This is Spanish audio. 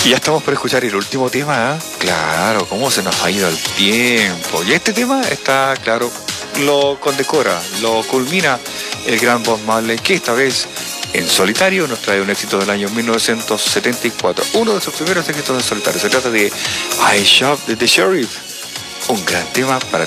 Y ya estamos por escuchar el último tema, ¿eh? Claro, cómo se nos ha ido el tiempo. Y este tema está, claro, lo condecora, lo culmina el gran Bob Marley, que esta vez en solitario nos trae un éxito del año 1974. Uno de sus primeros éxitos en solitario. Se trata de I Shot the Sheriff. Un gran tema para